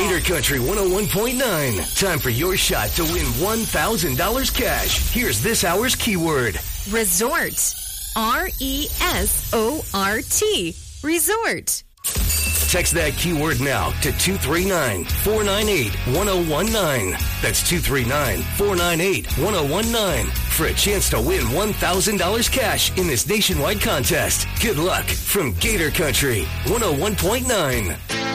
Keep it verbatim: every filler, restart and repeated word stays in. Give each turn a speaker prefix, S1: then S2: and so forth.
S1: Gator Country one oh one point nine. Time for your shot to win one thousand dollars cash. Here's this hour's keyword.
S2: Resort. R E S O R T. Resort.
S1: Text that keyword now to two three nine, four nine eight, one oh one nine. That's two three nine, four nine eight, one oh one nine for a chance to win one thousand dollars cash in this nationwide contest. Good luck from Gator Country one oh one point nine.